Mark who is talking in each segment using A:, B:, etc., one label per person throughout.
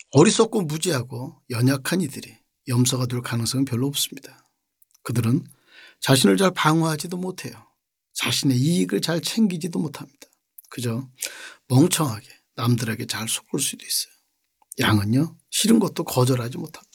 A: 어리석고 무지하고 연약한 이들이 염소가 될 가능성은 별로 없습니다. 그들은 자신을 잘 방어하지도 못해요. 자신의 이익을 잘 챙기지도 못합니다. 그저 멍청하게 남들에게 잘 속을 수도 있어요. 양은요, 싫은 것도 거절하지 못합니다.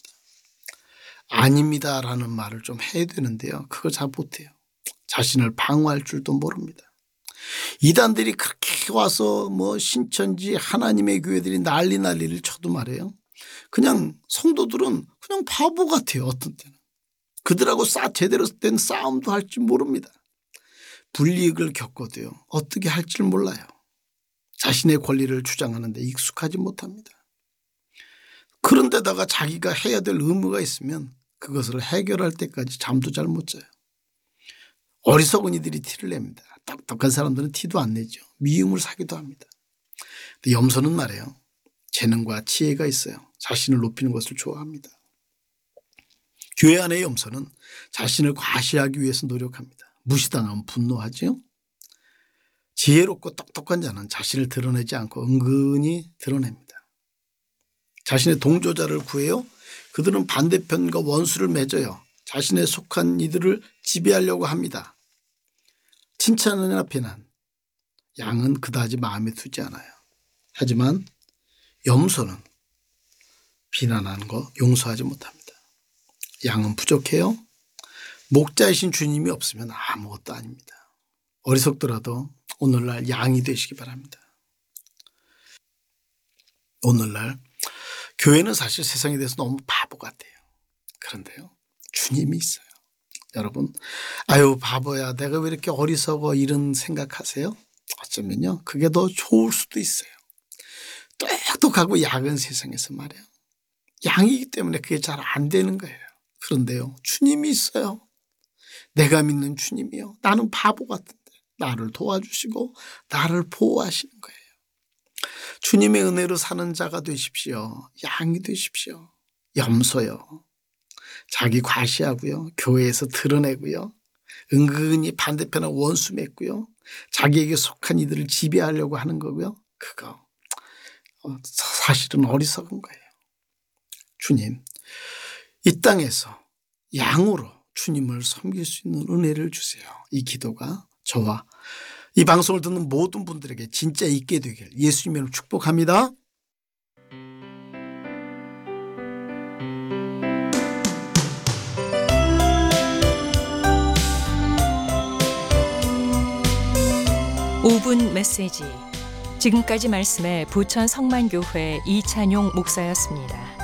A: 아닙니다라는 말을 좀 해야 되는데요. 그걸 잘 못해요. 자신을 방어할 줄도 모릅니다. 이단들이 그렇게 와서 신천지 하나님의 교회들이 난리를 쳐도 말이에요. 그냥 성도들은 그냥 바보 같아요. 어떤 때는. 그들하고 제대로 된 싸움도 할 줄 모릅니다. 불이익을 겪어도요. 어떻게 할 줄 몰라요. 자신의 권리를 주장하는 데 익숙하지 못합니다. 그런데다가 자기가 해야 될 의무가 있으면 그것을 해결할 때까지 잠도 잘 못 자요. 어리석은 이들이 티를 냅니다. 똑똑한 사람들은 티도 안 내죠. 미움을 사기도 합니다. 근데 염소는 말이에요. 재능과 지혜가 있어요. 자신을 높이는 것을 좋아합니다. 교회 안의 염소는 자신을 과시하기 위해서 노력합니다. 무시당하면 분노하죠. 지혜롭고 똑똑한 자는 자신을 드러내지 않고 은근히 드러냅니다. 자신의 동조자를 구해요. 그들은 반대편과 원수를 맺어요. 자신에 속한 이들을 지배하려고 합니다. 칭찬이나 비난, 양은 그다지 마음에 두지 않아요. 하지만 염소는 비난하는 거 용서하지 못합니다. 양은 부족해요. 목자이신 주님이 없으면 아무것도 아닙니다. 어리석더라도 오늘날 양이 되시기 바랍니다. 오늘날 교회는 사실 세상에 대해서 너무 바보 같아요. 그런데요, 주님이 있어요. 여러분, 아유 바보야 내가 왜 이렇게 어리석어 이런 생각하세요? 어쩌면요 그게 더 좋을 수도 있어요. 똑똑하고 약은 세상에서 말이에요. 양이기 때문에 그게 잘 안 되는 거예요. 그런데요 주님이 있어요. 내가 믿는 주님이요. 나는 바보 같은데 나를 도와주시고 나를 보호하시는 거예요. 주님의 은혜로 사는 자가 되십시오. 양이 되십시오. 염소요. 자기 과시하고요. 교회에서 드러내고요. 은근히 반대편에 원수 맺고요. 자기에게 속한 이들을 지배하려고 하는 거고요. 그거 사실은 어리석은 거예요. 주님, 이 땅에서 양으로 주님을 섬길 수 있는 은혜를 주세요. 이 기도가 저와 이 방송을 듣는 모든 분들에게 진짜 있게 되길 예수님으로 축복합니다.
B: 오 분 메시지. 지금까지 말씀에 부천 성만교회 이찬용 목사였습니다.